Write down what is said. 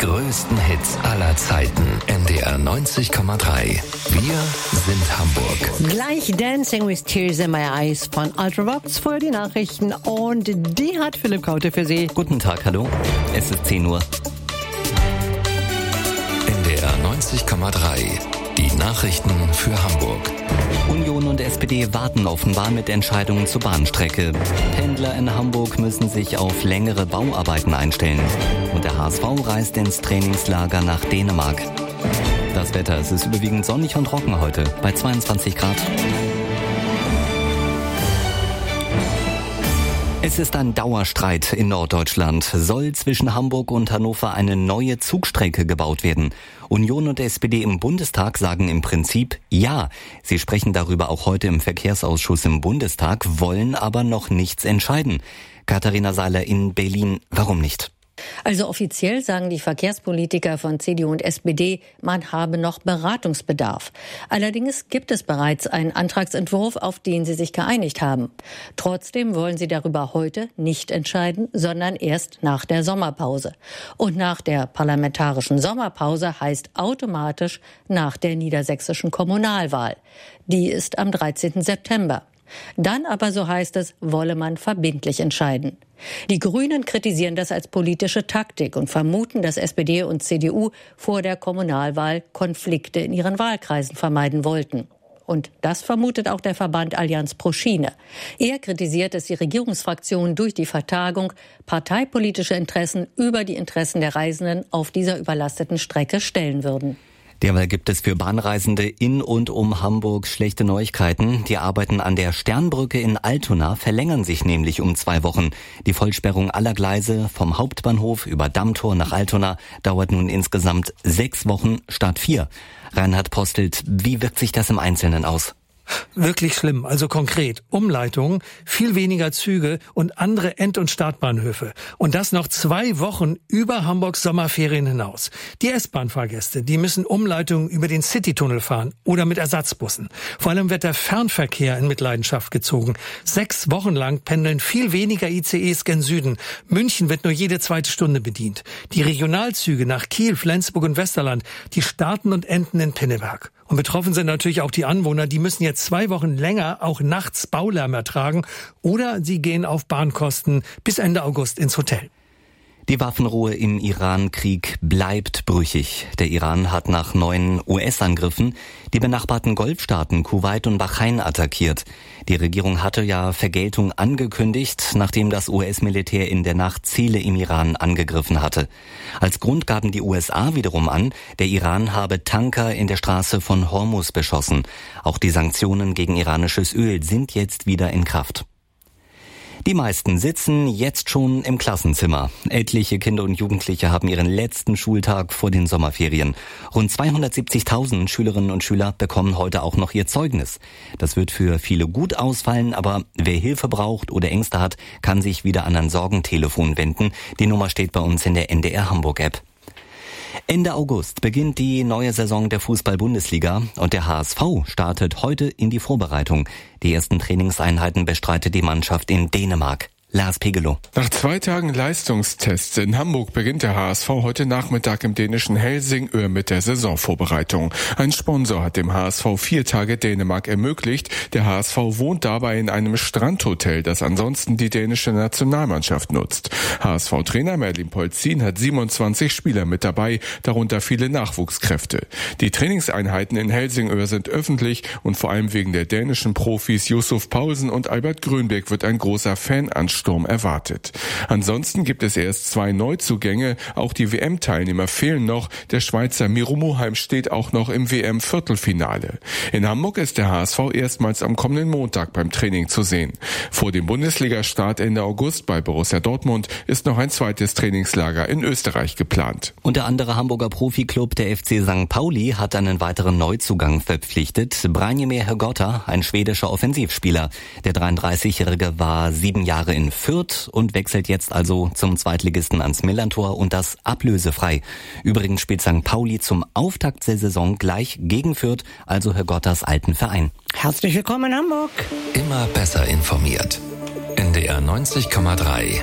größten Hits aller Zeiten. NDR 90,3. Wir sind Hamburg. Gleich Dancing with Tears in My Eyes von Ultravox, vorher die Nachrichten und die hat Philipp Kaute für Sie. Guten Tag, hallo. Es ist 10 Uhr. NDR 90,3. Die Nachrichten für Hamburg. Union und SPD warten offenbar mit Entscheidungen zur Bahnstrecke. Pendler in Hamburg müssen sich auf längere Bauarbeiten einstellen. Und der HSV reist ins Trainingslager nach Dänemark. Das Wetter, es ist überwiegend sonnig und trocken heute, bei 22 Grad. Es ist ein Dauerstreit in Norddeutschland. Soll zwischen Hamburg und Hannover eine neue Zugstrecke gebaut werden? Union und SPD im Bundestag sagen im Prinzip ja. Sie sprechen darüber auch heute im Verkehrsausschuss im Bundestag, wollen aber noch nichts entscheiden. Katharina Seiler in Berlin, warum nicht? Also offiziell sagen die Verkehrspolitiker von CDU und SPD, man habe noch Beratungsbedarf. Allerdings gibt es bereits einen Antragsentwurf, auf den sie sich geeinigt haben. Trotzdem wollen sie darüber heute nicht entscheiden, sondern erst nach der Sommerpause. Und nach der parlamentarischen Sommerpause heißt automatisch nach der niedersächsischen Kommunalwahl. Die ist am 13. September. Dann aber, so heißt es, wolle man verbindlich entscheiden. Die Grünen kritisieren das als politische Taktik und vermuten, dass SPD und CDU vor der Kommunalwahl Konflikte in ihren Wahlkreisen vermeiden wollten. Und das vermutet auch der Verband Allianz pro Schiene. Er kritisiert, dass die Regierungsfraktionen durch die Vertagung parteipolitische Interessen über die Interessen der Reisenden auf dieser überlasteten Strecke stellen würden. Derweil gibt es für Bahnreisende in und um Hamburg schlechte Neuigkeiten. Die Arbeiten an der Sternbrücke in Altona verlängern sich nämlich um 2 Wochen. Die Vollsperrung aller Gleise vom Hauptbahnhof über Dammtor nach Altona dauert nun insgesamt 6 Wochen statt 4. Reinhard Postelt, wie wirkt sich das im Einzelnen aus? Wirklich schlimm, also konkret. Umleitungen, viel weniger Züge und andere End- und Startbahnhöfe. Und das noch 2 Wochen über Hamburgs Sommerferien hinaus. Die S-Bahn-Fahrgäste, die müssen Umleitungen über den Citytunnel fahren oder mit Ersatzbussen. Vor allem wird der Fernverkehr in Mitleidenschaft gezogen. 6 Wochen lang pendeln viel weniger ICEs gen Süden. München wird nur jede 2. Stunde bedient. Die Regionalzüge nach Kiel, Flensburg und Westerland, die starten und enden in Pinneberg. Und betroffen sind natürlich auch die Anwohner, die müssen jetzt 2 Wochen länger auch nachts Baulärm ertragen oder sie gehen auf Bahnkosten bis Ende August ins Hotel. Die Waffenruhe im Iran-Krieg bleibt brüchig. Der Iran hat nach neuen US-Angriffen die benachbarten Golfstaaten Kuwait und Bahrain attackiert. Die Regierung hatte ja Vergeltung angekündigt, nachdem das US-Militär in der Nacht Ziele im Iran angegriffen hatte. Als Grund gaben die USA wiederum an, der Iran habe Tanker in der Straße von Hormuz beschossen. Auch die Sanktionen gegen iranisches Öl sind jetzt wieder in Kraft. Die meisten sitzen jetzt schon im Klassenzimmer. Etliche Kinder und Jugendliche haben ihren letzten Schultag vor den Sommerferien. Rund 270.000 Schülerinnen und Schüler bekommen heute auch noch ihr Zeugnis. Das wird für viele gut ausfallen, aber wer Hilfe braucht oder Ängste hat, kann sich wieder an ein Sorgentelefon wenden. Die Nummer steht bei uns in der NDR Hamburg App. Ende August beginnt die neue Saison der Fußball-Bundesliga und der HSV startet heute in die Vorbereitung. Die ersten Trainingseinheiten bestreitet die Mannschaft in Dänemark. Lars Pegelow. Nach 2 Tagen Leistungstests in Hamburg beginnt der HSV heute Nachmittag im dänischen Helsingør mit der Saisonvorbereitung. Ein Sponsor hat dem HSV 4 Tage Dänemark ermöglicht. Der HSV wohnt dabei in einem Strandhotel, das ansonsten die dänische Nationalmannschaft nutzt. HSV-Trainer Merlin Polzin hat 27 Spieler mit dabei, darunter viele Nachwuchskräfte. Die Trainingseinheiten in Helsingør sind öffentlich und vor allem wegen der dänischen Profis Yusuf Poulsen und Albert Grönbeek wird ein großer Fanansturm erwartet. Ansonsten gibt es erst 2 Neuzugänge, auch die WM-Teilnehmer fehlen noch. Der Schweizer Miro Moheim steht auch noch im WM-Viertelfinale. In Hamburg ist der HSV erstmals am kommenden Montag beim Training zu sehen. Vor dem Bundesliga-Start Ende August bei Borussia Dortmund ist noch ein zweites Trainingslager in Österreich geplant. Und der andere Hamburger Profiklub, der FC St. Pauli, hat einen weiteren Neuzugang verpflichtet. Branimir Hrgota, ein schwedischer Offensivspieler. Der 33-Jährige war 7 Jahre in Fürth und wechselt jetzt also zum Zweitligisten ans Millerntor und das ablösefrei. Übrigens spielt St. Pauli zum Auftakt der Saison gleich gegen Fürth, also Hrgotas alten Verein. Herzlich willkommen in Hamburg. Immer besser informiert. NDR 90,3.